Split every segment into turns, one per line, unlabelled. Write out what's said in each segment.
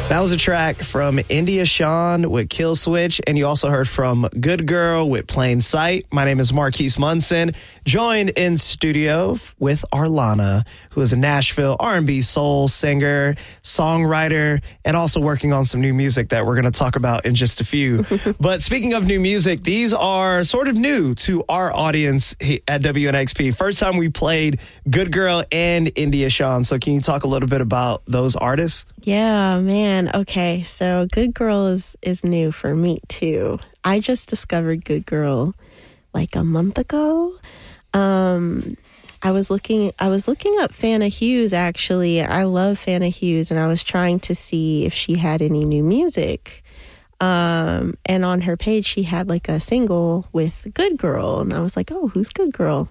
That was a track from India Shawn with Kill Switch, and you also heard from Good Girl with Plain Sight. My name is Marquise Munson, joined in studio with Arlana, who is a Nashville R&B soul singer, songwriter, and also working on some new music that we're going to talk about in just a few. But speaking of new music, these are sort of new to our audience at WNXP. First time we played Good Girl and India Shawn. So can you talk a little bit about those artists?
Yeah, man. Okay, so Good Girl is new for me too. I just discovered Good Girl like a month ago. I was looking up Fana Hughes, actually. I love Fana Hughes, and I was trying to see if she had any new music. And on her page, she had like a single with Good Girl, and I was like, oh, who's Good Girl?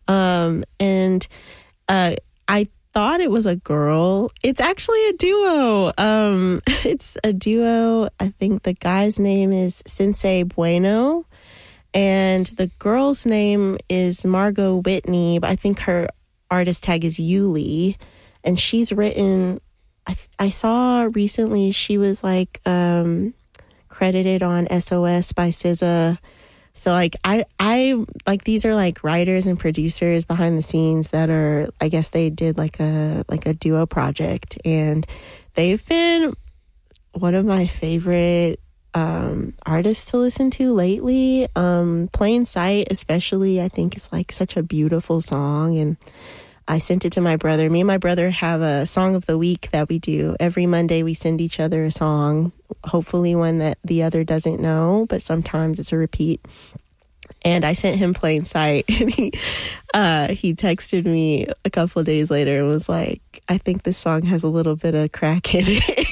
I thought it was a girl. It's actually a duo. It's a duo. I think the guy's name is Sensei Bueno, and the girl's name is Margot Whitney, but I think her artist tag is Yuli, and she's written, I saw recently she was like credited on SOS by SZA. So like I like, these are like writers and producers behind the scenes that are, I guess they did like a duo project, and they've been one of my favorite artists to listen to lately. Plain Sight especially, I think is like such a beautiful song, and I sent it to my brother. Me and my brother have a song of the week that we do. Every Monday we send each other a song, hopefully one that the other doesn't know, but sometimes it's a repeat. And I sent him Plain Sight, and he texted me a couple of days later and was like, I think this song has a little bit of crack in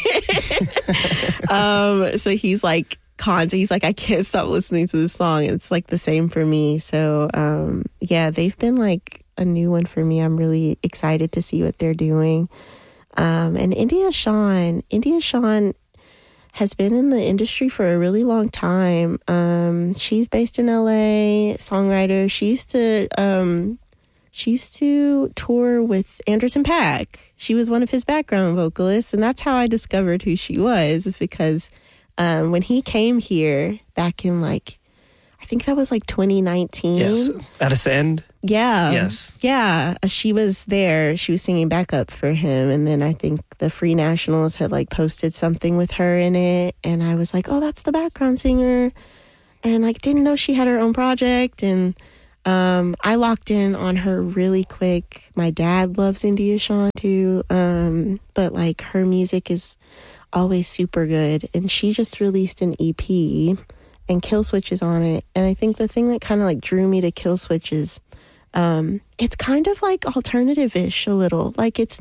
it. So he's like, I can't stop listening to this song. It's like the same for me. So yeah, they've been like a new one for me. I'm really excited to see what they're doing. And India Shawn has been in the industry for a really long time. She's based in LA, songwriter. She used to tour with Anderson .Paak. She was one of his background vocalists, and that's how I discovered who she was, because when he came here back in like, I think that was like 2019.
Yes, at Ascend.
Yeah.
Yes.
Yeah. She was there. She was singing backup for him. And then I think the Free Nationals had like posted something with her in it. And I was like, oh, that's the background singer. And like, didn't know she had her own project. And I locked in on her really quick. My dad loves India Shawn too. But like, her music is always super good. And she just released an EP, and Kill Switch is on it. And I think the thing that kind of like drew me to Kill Switch is it's kind of like alternative-ish a little. Like, it's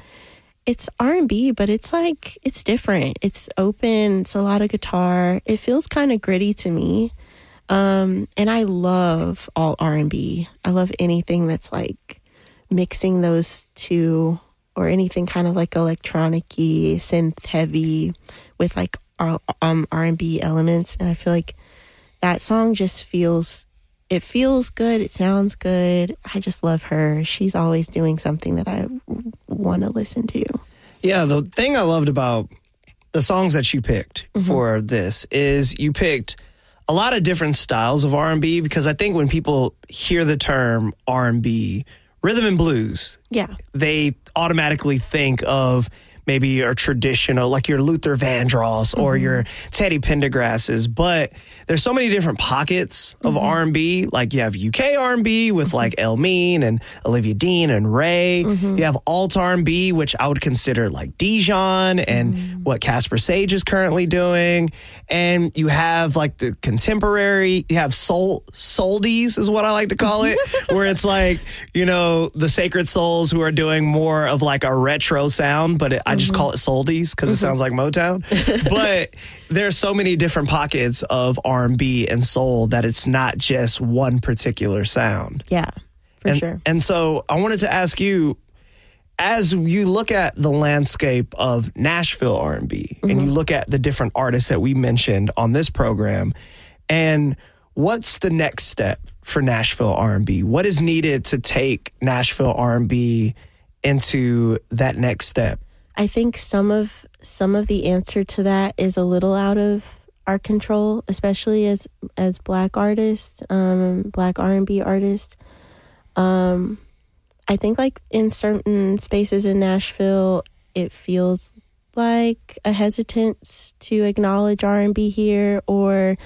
R&B, but it's like, it's different. It's open. It's a lot of guitar. It feels kind of gritty to me. And I love all R&B. I love anything that's like mixing those two, or anything kind of like electronic-y, synth-heavy with like R&B elements. And I feel like that song just feels good. It sounds good. I just love her. She's always doing something that I want to listen to.
Yeah, the thing I loved about the songs that you picked for this is you picked a lot of different styles of R&B, because I think when people hear the term R&B, rhythm and blues, they automatically think of maybe your traditional, like your Luther Vandross or your Teddy Pendergrasses. But there's so many different pockets of R&B. Like, you have UK R&B with like El Mean and Olivia Dean and Ray. You have alt R&B, which I would consider like Dijon and what Casper Sage is currently doing. And you have like the contemporary, you have soldies is what I like to call it, where it's like, you know, the Sacred Souls who are doing more of like a retro sound, but I just call it soldies because it sounds like Motown. But there's so many different pockets of R&B and soul that it's not just one particular sound.
Yeah, for sure.
And so I wanted to ask you, as you look at the landscape of Nashville R&B and you look at the different artists that we mentioned on this program, and what's the next step for Nashville R&B? What is needed to take Nashville R&B into that next step?
I think some of the answer to that is a little out of our control, especially as Black artists, Black R&B artists. I think like in certain spaces in Nashville, it feels like a hesitance to acknowledge R&B here, or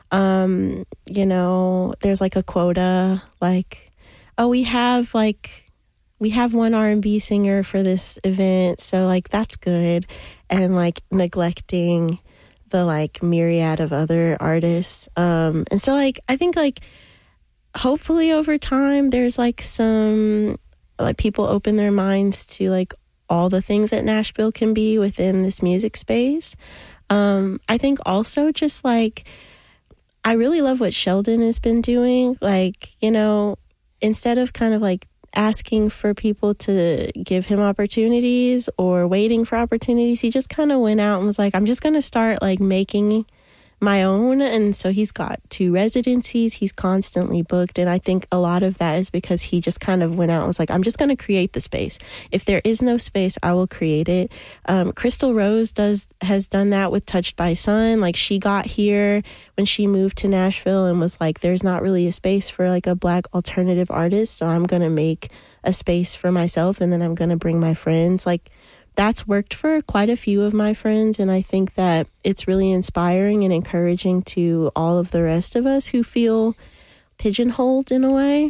there's like a quota, like, oh, we have one R&B singer for this event, so like that's good, and like neglecting the like myriad of other artists. And so like I think like hopefully over time there's like some like people open their minds to like all the things that Nashville can be within this music space. I think also just like I really love what Sheldon has been doing. Like, instead of kind of like asking for people to give him opportunities or waiting for opportunities, he just kind of went out and was like, I'm just going to start like making my own. And so he's got 2 residencies. He's constantly booked. And I think a lot of that is because he just kind of went out and was like, I'm just going to create the space. If there is no space, I will create it. Crystal Rose has done that with Touched by Sun. Like she got here when she moved to Nashville and was like, there's not really a space for like a Black alternative artist. So I'm going to make a space for myself, and then I'm going to bring my friends. Like, that's worked for quite a few of my friends, and I think that it's really inspiring and encouraging to all of the rest of us who feel pigeonholed in a way.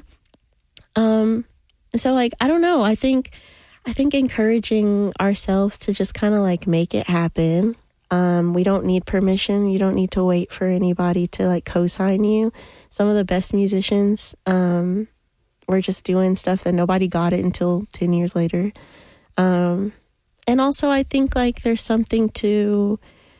So like, I don't know, I think encouraging ourselves to just kind of like make it happen. We don't need permission. You don't need to wait for anybody to like co-sign you. Some of the best musicians were just doing stuff that nobody got it until 10 years later. And also, I think, like, there's something to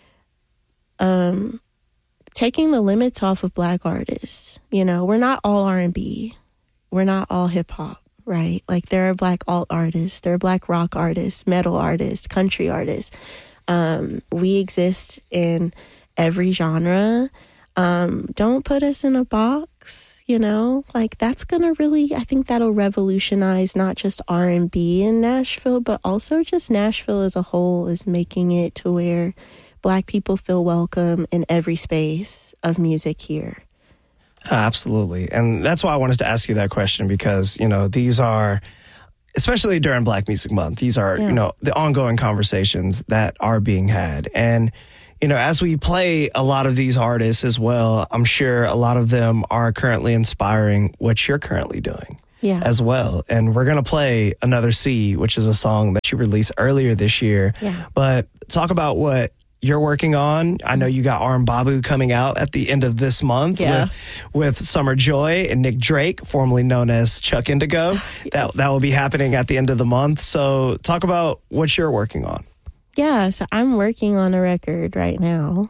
taking the limits off of Black artists. We're not all R&B. We're not all hip-hop, right? Like, there are Black alt artists. There are Black rock artists, metal artists, country artists. We exist in every genre. Don't put us in a box. Like that's gonna really, I think that'll revolutionize not just R&B in Nashville, but also just Nashville as a whole, is making it to where Black people feel welcome in every space of music here.
Absolutely. And that's why I wanted to ask you that question, because, these are, especially during Black Music Month, these are, the ongoing conversations that are being had. And as we play a lot of these artists as well, I'm sure a lot of them are currently inspiring what you're currently doing as well. And we're going to play Another Sea, which is a song that you released earlier this year. Yeah. But talk about what you're working on. I know you got Arm Babu coming out at the end of this month with Summer Joy and Nick Drake, formerly known as Chuck Indigo. Yes. That will be happening at the end of the month. So talk about what you're working on.
Yeah, so I'm working on a record right now.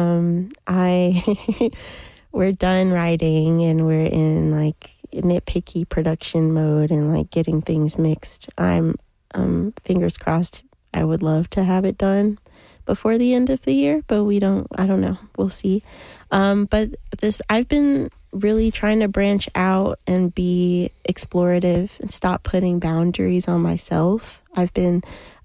We're done writing and we're in like nitpicky production mode and like getting things mixed. I'm fingers crossed. I would love to have it done before the end of the year, but I don't know. We'll see. But I've been really trying to branch out and be explorative and stop putting boundaries on myself. I've been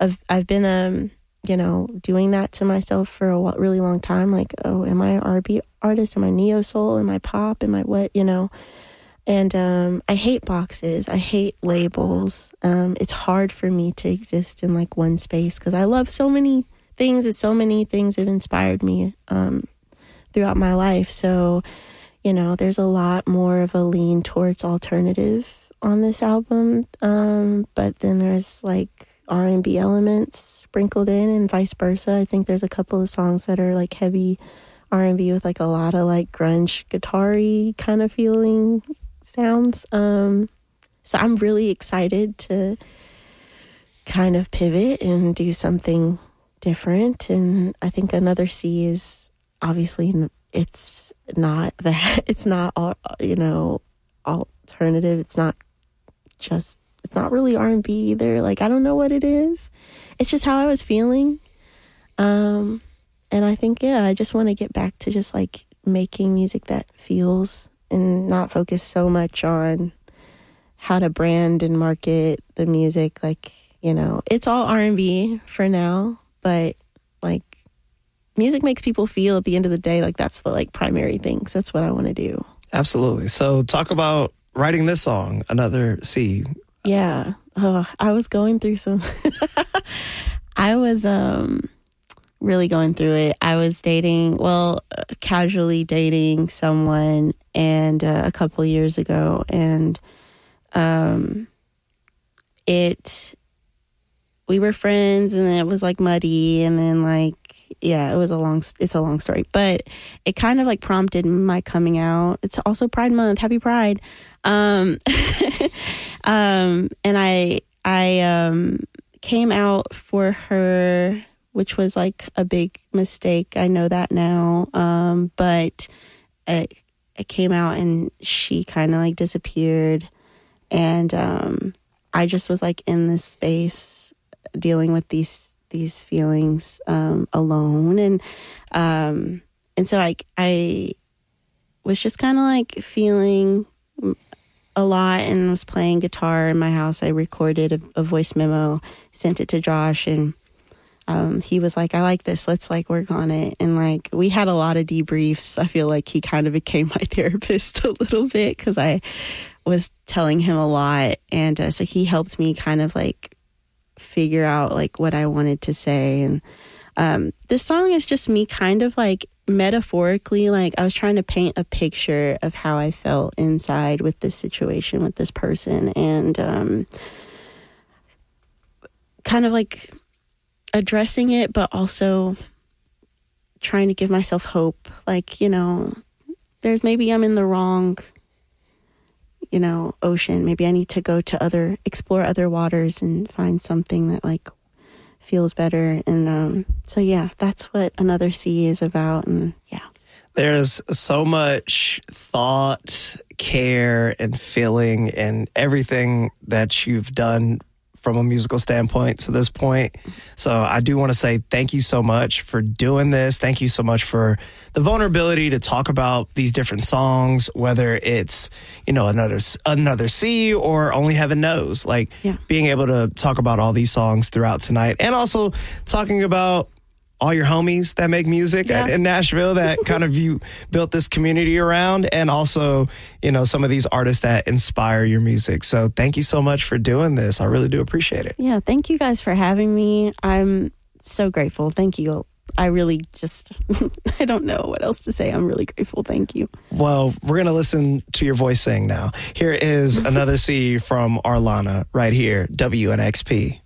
doing that to myself for a really long time. Like, oh, am I an R&B artist? Am I neo soul? Am I pop? Am I what? And I hate boxes. I hate labels. It's hard for me to exist in like one space because I love so many things, and so many things have inspired me throughout my life. So, there's a lot more of a lean towards alternative on this album. But then there's like R&B elements sprinkled in and vice versa. I think there's a couple of songs that are like heavy R&B with like a lot of like grunge guitar-y kind of feeling sounds. So I'm really excited to kind of pivot and do something different. And I think Another Sea is obviously, it's not that, it's not all, alternative. It's not really R&B either. Like, I don't know what it is. It's just how I was feeling. And I think, I just want to get back to just like making music that feels, and not focus so much on how to brand and market the music. Like, you know, it's all R&B for now, but like music makes people feel at the end of the day. Like that's the like primary thing. So that's what I want to do.
Absolutely. So talk about writing this song, Another Sea.
Yeah. Oh, I was going through some, I was really going through it. I was casually dating someone and a couple years ago, and we were friends, and then it was like muddy, and then like, yeah, it's a long story, but it kind of like prompted my coming out. It's also Pride Month. Happy Pride. And I came out for her, which was like a big mistake. I know that now. But I came out and she kind of like disappeared, and I just was like in this space dealing with these feelings alone, and so I was just kind of like feeling a lot, and was playing guitar in my house. I recorded a voice memo, sent it to Josh, and he was like, I like this, let's like work on it. And like we had a lot of debriefs. I feel like he kind of became my therapist a little bit because I was telling him a lot, and so he helped me kind of like figure out like what I wanted to say. And this song is just me kind of like metaphorically, like I was trying to paint a picture of how I felt inside with this situation with this person, and kind of like addressing it, but also trying to give myself hope. Like, you know, maybe I'm in the wrong, you know, ocean. Maybe I need to go to explore other waters and find something that like feels better. And so yeah, that's what Another Sea is about. And yeah,
there's so much thought, care, and feeling and everything that you've done from a musical standpoint to this point. So I do want to say thank you so much for doing this. Thank you so much for the vulnerability to talk about these different songs, whether it's, you know, Another Sea or Only Heaven Knows. Like being able to talk about all these songs throughout tonight, and also talking about all your homies that make music in Nashville that kind of you built this community around, and also, you know, some of these artists that inspire your music. So thank you so much for doing this. I really do appreciate it.
Yeah, thank you guys for having me. I'm so grateful. Thank you. I really just, I don't know what else to say. I'm really grateful. Thank you.
Well, we're going to listen to your voice sing now. Here is Another Sea from Arlana right here, WNXP.